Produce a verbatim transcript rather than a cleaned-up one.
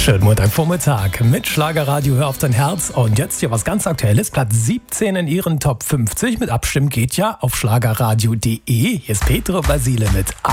Schönen Montagvormittag mit Schlagerradio, hör auf dein Herz. Und jetzt hier was ganz Aktuelles, Platz siebzehn in ihren Top fünfzig. Mit Abstimmen geht ja auf schlagerradio punkt de. Hier ist Petro Basile mit